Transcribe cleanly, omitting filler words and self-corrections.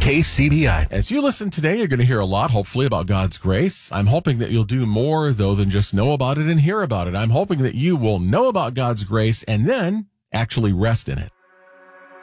KCBI. As you listen today, you're going to hear a lot, hopefully, about God's grace. I'm hoping that you'll do more, though, than just know about it and hear about it. I'm hoping that you will know about God's grace and then actually rest in it.